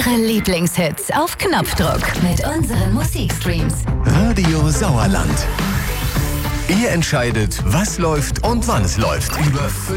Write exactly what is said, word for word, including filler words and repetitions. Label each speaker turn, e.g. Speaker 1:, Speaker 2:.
Speaker 1: Eure Lieblingshits auf Knopfdruck mit unseren Musikstreams.
Speaker 2: Radio Sauerland. Ihr entscheidet, was läuft und wann es läuft. Über